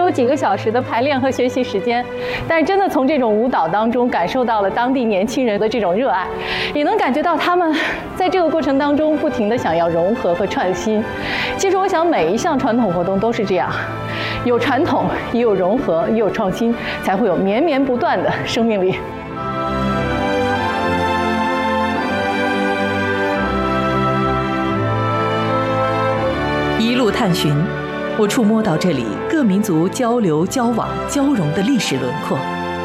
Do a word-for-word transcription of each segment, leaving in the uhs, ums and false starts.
有几个小时的排练和学习时间，但是真的从这种舞蹈当中感受到了当地年轻人的这种热爱，也能感觉到他们在这个过程当中不停地想要融合和创新。其实我想每一项传统活动都是这样，有传统，也有融合，也有创新，才会有绵绵不断的生命力。 一路探寻，我触摸到这里各民族交流、交往、交融的历史轮廓。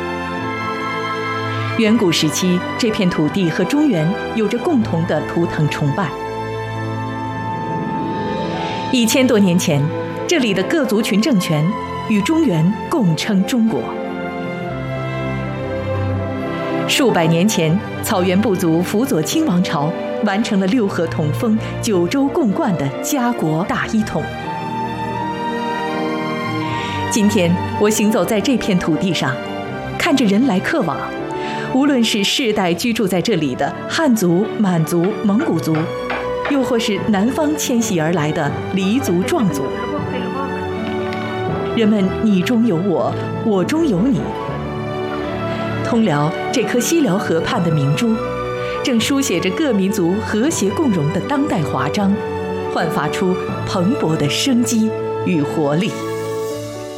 远古时期，这片土地和中原有着共同的图腾崇拜。一千多年前，这里的各族群政权与中原共称中国。数百年前，草原部族辅佐清王朝，完成了六合同封、九州共贯的家国大一统。今天，我行走在这片土地上，看着人来客往，无论是世代居住在这里的汉族、满族、蒙古族，又或是南方迁徙而来的黎族、壮族，人们你中有我，我中有你。通辽这颗西辽河畔的明珠，正书写着各民族和谐共荣的当代华章，焕发出蓬勃的生机与活力。